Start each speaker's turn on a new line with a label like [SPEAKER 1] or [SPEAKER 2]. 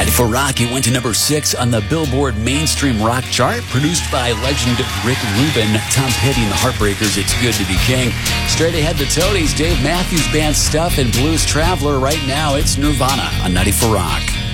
[SPEAKER 1] 94 Rock, it went to number 6 on the Billboard Mainstream Rock chart. Produced by legend Rick Rubin, Tom Petty and the Heartbreakers, It's Good to Be King. Straight ahead, the Toadies, Dave Matthews Band Stuff, and Blues Traveler. Right now, it's Nirvana on 94 Rock.